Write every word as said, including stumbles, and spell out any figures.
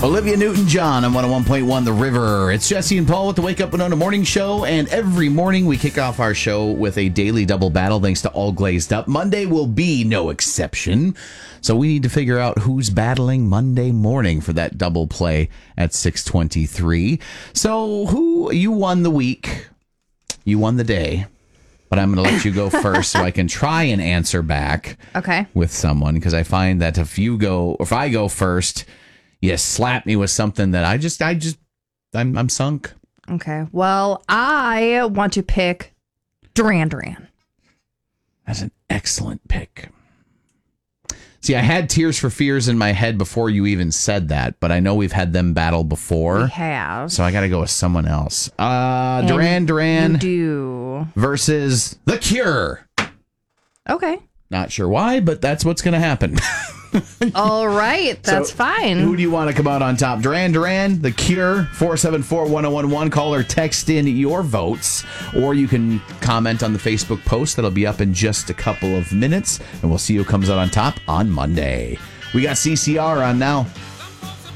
Olivia Newton-John on one oh one point one The River. It's Jesse and Paul with the Wake Up Winona Morning Show, and every morning we kick off our show with a daily double battle thanks to All Glazed Up. Monday will be no exception, so we need to figure out who's battling Monday morning for that double play at six twenty-three. So who, you won the week, you won the day, but I'm going to let you go first so I can try and answer back okay. with someone, because I find that if you go, if I go first, you slap me with something that I just, I just, I'm, I'm sunk. Okay. Well, I want to pick Duran Duran. That's an excellent pick. See, I had Tears for Fears in my head before you even said that, but I know we've had them battle before. We have. So I got to go with someone else. Uh, Duran Duran You do. versus The Cure. Okay. Not sure why, but that's what's going to happen. All right. That's So, fine. Who do you want to come out on top? Duran Duran, The Cure, four seven four, one oh one one. Call or text in your votes, or you can comment on the Facebook post that'll be up in just a couple of minutes, and we'll see who comes out on top on Monday. We got C C R on now.